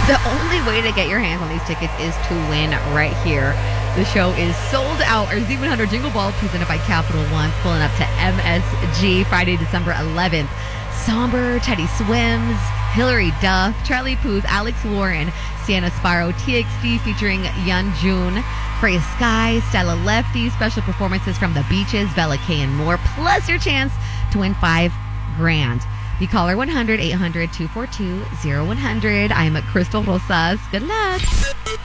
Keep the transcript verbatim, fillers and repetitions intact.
The only way to get your hands on these tickets is to win right here. The show is sold out. Our Z one hundred Jingle Ball presented by Capital One, pulling up to M S G Friday, December eleventh. Somber, Teddy Swims, Hilary Duff, Charlie Puth, Alex Warren, Sienna Sparrow, T X T featuring Yun Jun, Freya Sky, Stella Lefty, special performances from The Beaches, Bella K, and more, plus your chance to win five grand. The caller one hundred eight hundred two four two zero one hundred. I am at Crystal Rosas. Good luck.